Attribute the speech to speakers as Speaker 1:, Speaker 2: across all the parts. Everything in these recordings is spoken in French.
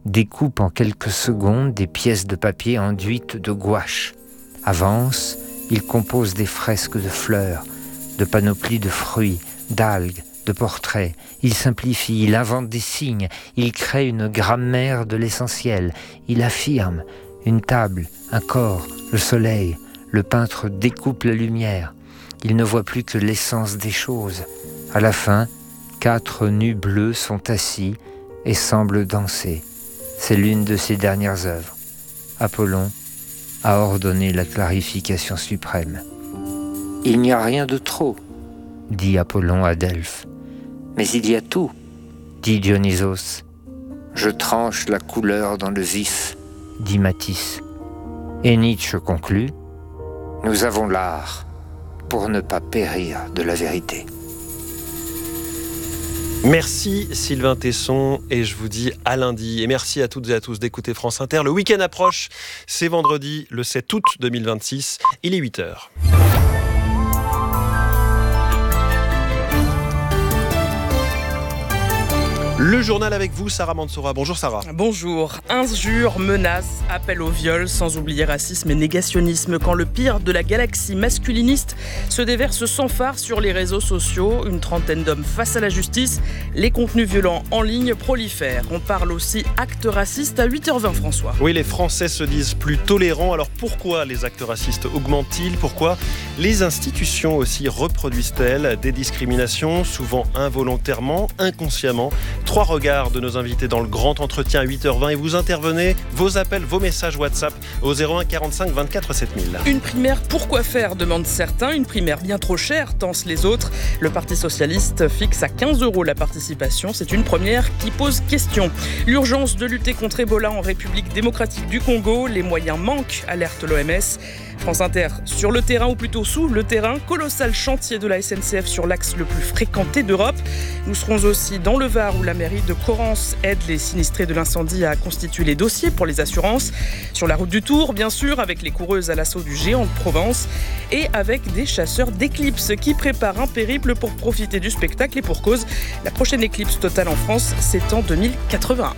Speaker 1: découpe en quelques secondes des pièces de papier enduites de gouache. Avance, il compose des fresques de fleurs, de panoplies de fruits, d'algues, de portraits. Il simplifie, il invente des signes, il crée une grammaire de l'essentiel. Il affirme une table, un corps, le soleil. Le peintre découpe la lumière. Il ne voit plus que l'essence des choses. À la fin, 4 nus bleus sont assis et semblent danser. C'est l'une de ses dernières œuvres. Apollon a ordonné la clarification suprême. « Il n'y a rien de trop », dit Apollon à Delphes. « Mais il y a tout », dit Dionysos. « Je tranche la couleur dans le vif », dit Matisse. Et Nietzsche conclut « Nous avons l'art pour ne pas périr de la vérité ».
Speaker 2: Merci Sylvain Tesson et je vous dis à lundi. Et merci à toutes et à tous d'écouter France Inter. Le week-end approche, c'est vendredi le 7 août 2026, il est 8h. Le journal avec vous, Sarah Mansoura. Bonjour Sarah.
Speaker 3: Bonjour. Injures, menaces, appel au viol, sans oublier racisme et négationnisme. Quand le pire de la galaxie masculiniste se déverse sans phare sur les réseaux sociaux, une trentaine d'hommes face à la justice, les contenus violents en ligne prolifèrent. On parle aussi actes racistes à 8h20, François.
Speaker 2: Oui, les Français se disent plus tolérants. Alors pourquoi les actes racistes augmentent-ils ? Pourquoi les institutions aussi reproduisent-elles des discriminations, souvent involontairement, inconsciemment ? 3 regards de nos invités dans le grand entretien à 8h20 et vous intervenez, vos appels, vos messages WhatsApp au 01 45 24 7000.
Speaker 3: Une primaire, pourquoi faire, demandent certains. Une primaire bien trop chère, tensent les autres. Le Parti Socialiste fixe à 15 € la participation. C'est une première qui pose question. L'urgence de lutter contre Ebola en République démocratique du Congo. Les moyens manquent, alerte l'OMS. France Inter, sur le terrain ou plutôt sous le terrain, colossal chantier de la SNCF sur l'axe le plus fréquenté d'Europe. Nous serons aussi dans le Var où la mairie de Corrence aide les sinistrés de l'incendie à constituer les dossiers pour les assurances. Sur la route du Tour, bien sûr, avec les coureuses à l'assaut du géant de Provence et avec des chasseurs d'éclipses qui préparent un périple pour profiter du spectacle et pour cause. La prochaine éclipse totale en France, c'est en 2081.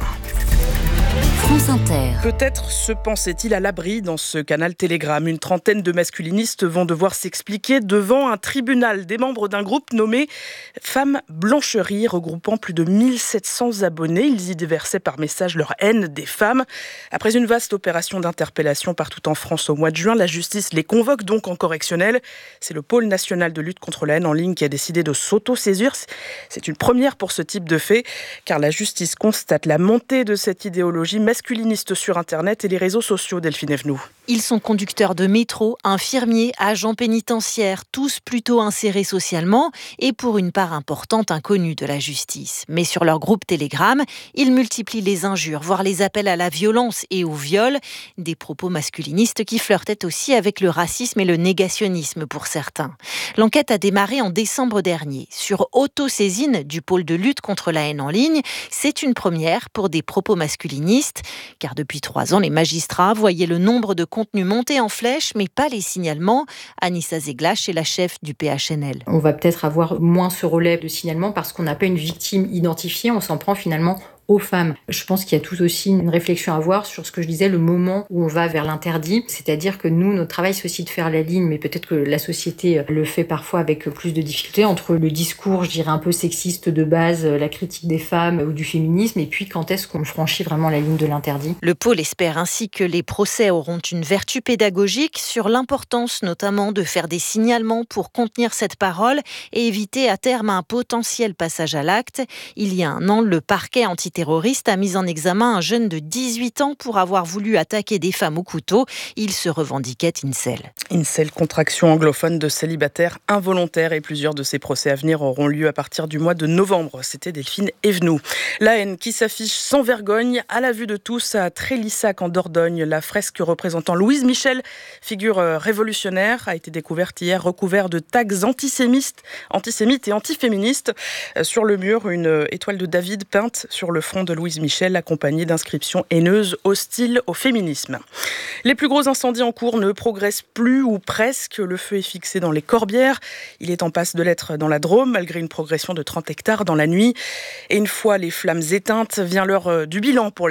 Speaker 4: France Inter.
Speaker 3: Peut-être se pensait-il à l'abri dans ce canal Telegram. Une trentaine de masculinistes vont devoir s'expliquer devant un tribunal. Des membres d'un groupe nommé Femmes Blancherie, regroupant plus de 1700 abonnés. Ils y déversaient par message leur haine des femmes. Après une vaste opération d'interpellation partout en France au mois de juin, la justice les convoque donc en correctionnel. C'est le pôle national de lutte contre la haine en ligne qui a décidé de s'auto-saisir. C'est une première pour ce type de fait, car la justice constate la montée de cette idéologie masculiniste sur Internet et les réseaux sociaux, Delphine Evenou.
Speaker 4: Ils sont conducteurs de métro, infirmiers, agents pénitentiaires, tous plutôt insérés socialement et pour une part importante inconnus de la justice. Mais sur leur groupe Telegram, ils multiplient les injures, voire les appels à la violence et au viol. Des propos masculinistes qui flirtaient aussi avec le racisme et le négationnisme pour certains. L'enquête a démarré en décembre dernier. Sur autosaisine du pôle de lutte contre la haine en ligne, c'est une première pour des propos masculinistes. Car depuis 3 ans, les magistrats voyaient le nombre de contenus monter en flèche, mais pas les signalements. Anissa Zeglache est la chef du PHNL.
Speaker 5: On va peut-être avoir moins ce relais de signalement parce qu'on n'a pas une victime identifiée, on s'en prend finalement aux femmes. Je pense qu'il y a tout aussi une réflexion à avoir sur ce que je disais, le moment où on va vers l'interdit. C'est-à-dire que nous, notre travail, c'est aussi de faire la ligne, mais peut-être que la société le fait parfois avec plus de difficultés, entre le discours, je dirais, un peu sexiste de base, la critique des femmes ou du féminisme, et puis quand est-ce qu'on franchit vraiment la ligne de l'interdit.
Speaker 4: Le pôle espère ainsi que les procès auront une vertu pédagogique sur l'importance notamment de faire des signalements pour contenir cette parole et éviter à terme un potentiel passage à l'acte. Il y a un an, le parquet antiterroriste a mis en examen un jeune de 18 ans pour avoir voulu attaquer des femmes au couteau. Il se revendiquait incel.
Speaker 3: Incel, contraction anglophone de célibataire involontaire, et plusieurs de ces procès à venir auront lieu à partir du mois de novembre. C'était Delphine Evenou. La haine qui s'affiche sans vergogne à la vue de tous à Trélissac en Dordogne. La fresque représentant Louise Michel, figure révolutionnaire, a été découverte hier recouverte de tags antisémites et antiféministes. Sur le mur, une étoile de David peinte sur le front de Louise Michel, accompagnée d'inscriptions haineuses hostiles au féminisme. Les plus gros incendies en cours ne progressent plus ou presque. Le feu est fixé dans les Corbières. Il est en passe de l'être dans la Drôme, malgré une progression de 30 hectares dans la nuit. Et une fois les flammes éteintes, vient l'heure du bilan pour les